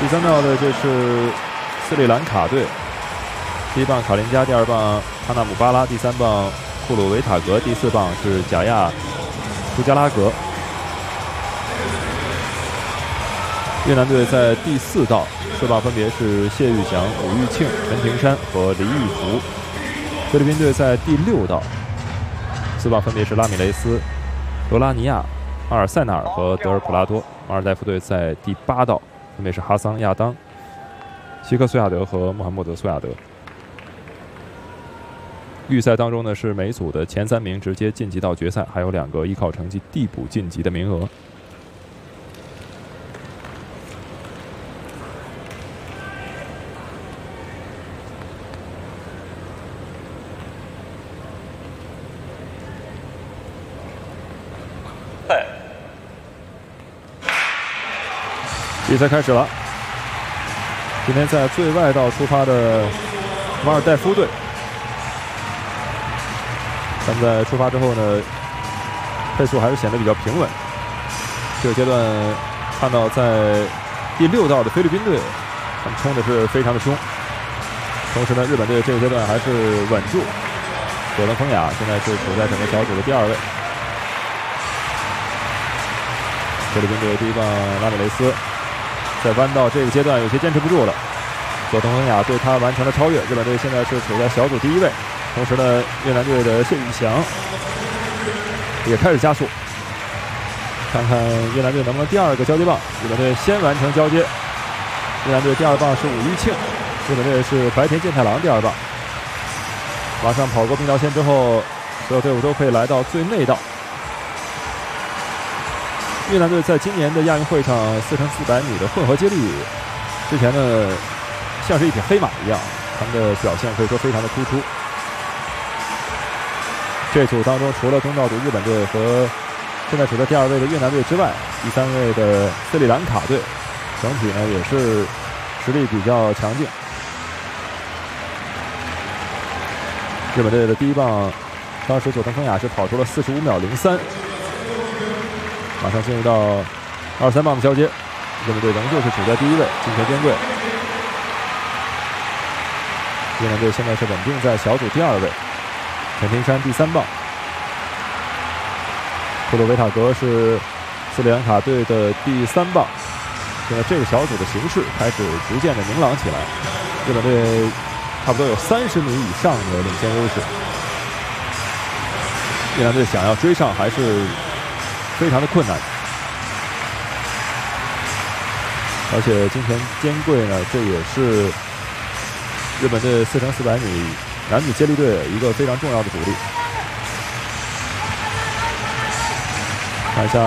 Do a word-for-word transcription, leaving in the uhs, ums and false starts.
第三道的这是斯里兰卡队，第一棒卡林加，第二棒哈纳姆巴拉，第三棒库鲁维塔格，第四棒是贾亚朱加拉格。越南队在第四道四棒分别是谢玉祥、武玉庆、陈廷山和黎玉福。菲律宾队在第六道四棒分别是拉米雷斯、罗拉尼亚、阿尔塞纳尔和德尔普拉多。马尔代夫队在第八道分别是哈桑亚当、希克苏亚德和穆罕默德苏亚德。预赛当中呢，是每组的前三名直接晋级到决赛，还有两个依靠成绩递补晋级的名额。比赛开始了。今天在最外道出发的马尔代夫队，他们在出发之后呢，配速还是显得比较平稳。这个阶段看到在第六道的菲律宾队，他们冲的是非常的凶。同时呢，日本队这个阶段还是稳住。佐藤风雅现在是处在整个小组的第二位。菲律宾队第一棒拉米雷斯。在弯道这个阶段有些坚持不住了，佐藤风雅对他完成了超越。日本队现在是处在小组第一位，同时呢，越南队的谢宇翔也开始加速。看看越南队能不能第二个交接棒，日本队先完成交接。越南队第二棒是武玉庆，日本队是白田健太郎第二棒。马上跑过并道线之后，所有队伍都可以来到最内道。越南队在今年的亚运会上四乘四百米的混合接力，之前呢像是一匹黑马一样，他们的表现可以说非常的突出。这组当中，除了东道主日本队和现在处在第二位的越南队之外，第三位的斯里兰卡队，整体呢也是实力比较强劲。日本队的第一棒，当时佐藤风雅是跑出了四十五秒零三。马上进入到二三棒的交接，日本队仍旧是处在第一位，金钱兼贵。越南队现在是稳定在小组第二位，陈廷山第三棒，库鲁维塔格是斯里兰卡队的第三棒。现在这个小组的形势开始逐渐的明朗起来，日本队差不多有三十米以上的领先优势。越南队想要追上还是非常的困难，而且金钱兼贵呢，这也是日本队四乘四百米男子接力队一个非常重要的主力。看一下